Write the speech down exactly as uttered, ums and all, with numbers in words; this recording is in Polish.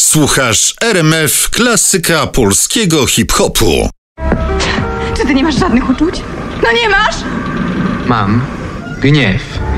Słuchasz R M F klasyka polskiego hip-hopu. Czy ty nie masz żadnych uczuć? No nie masz? Mam gniew.